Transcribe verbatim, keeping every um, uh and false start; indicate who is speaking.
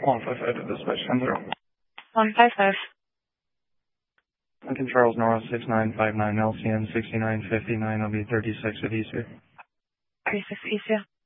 Speaker 1: one five five to dispatch ten zero.
Speaker 2: one five five.
Speaker 1: Lincoln Charles North six nine five nine L C N sixty-nine fifty-nine. I'll be thirty-six at Easter.
Speaker 2: thirty-six East, yeah.